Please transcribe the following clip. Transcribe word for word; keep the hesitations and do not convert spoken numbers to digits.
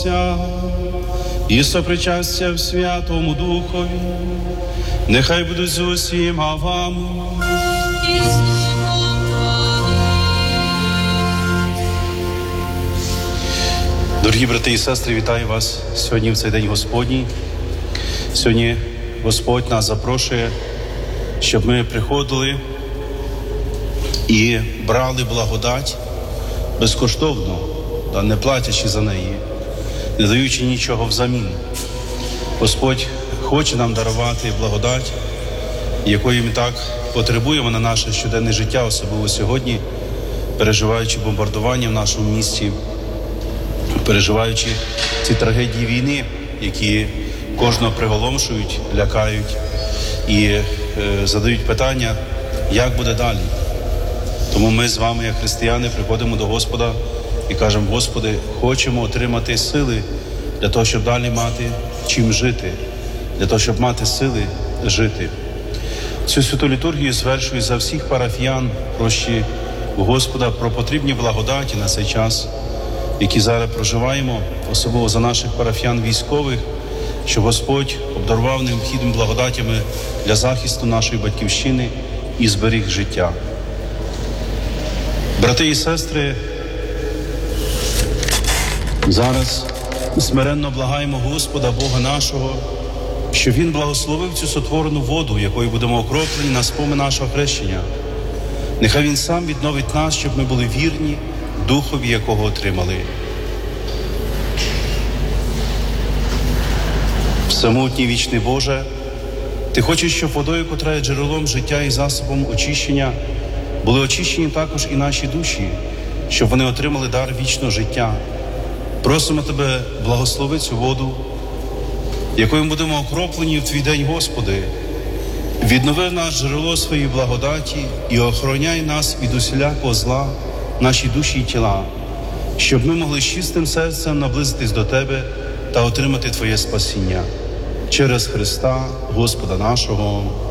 і сопричастя в Святому Духові, нехай будуть з усіма вами. Дорогі брати і сестри, вітаю вас сьогодні в цей день Господній. Сьогодні Господь нас запрошує, щоб ми приходили і брали благодать безкоштовно, не платячи за неї, не даючи нічого взамін. Господь хоче нам дарувати благодать, якої ми так потребуємо на наше щоденне життя, особливо сьогодні, переживаючи бомбардування в нашому місті, переживаючи ці трагедії війни, які кожного приголомшують, лякають і е, задають питання, як буде далі. Тому ми з вами, як християни, приходимо до Господа і кажемо: Господи, хочемо отримати сили для того, щоб далі мати чим жити, для того, щоб мати сили жити. Цю святу літургію звершую за всіх парафіян, прощі у Господа про потрібні благодаті на цей час, які зараз проживаємо, особливо за наших парафіян військових, щоб Господь обдарував необхідними благодатями для захисту нашої батьківщини і зберіг життя. Брати і сестри, зараз смиренно благаємо Господа, Бога нашого, щоб Він благословив цю сотворену воду, якою будемо окроплені на спомин нашого хрещення. Нехай Він сам відновить нас, щоб ми були вірні Духові, якого отримали. Всемогутній вічний Боже, Ти хочеш, щоб водою, котра є джерелом життя і засобом очищення, були очищені також і наші душі, щоб вони отримали дар вічного життя. Просимо Тебе, благослови цю воду, якою ми будемо окроплені в Твій день, Господи. Віднови в нас джерело своєї благодаті і охороняй нас від усілякого зла, наші душі і тіла, щоб ми могли з чистим серцем наблизитись до Тебе та отримати Твоє спасіння. Через Христа, Господа нашого.